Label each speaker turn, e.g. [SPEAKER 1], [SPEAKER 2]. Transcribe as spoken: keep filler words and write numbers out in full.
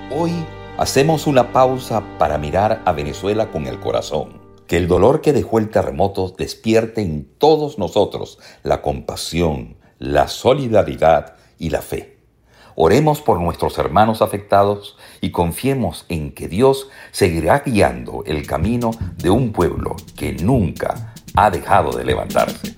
[SPEAKER 1] Hoy hacemos una pausa para mirar a Venezuela con el corazón. Que el dolor que dejó el terremoto despierte en todos nosotros la compasión, la solidaridad y la fe. Oremos por nuestros hermanos afectados y confiemos en que Dios seguirá guiando el camino de un pueblo que nunca ha dejado de levantarse.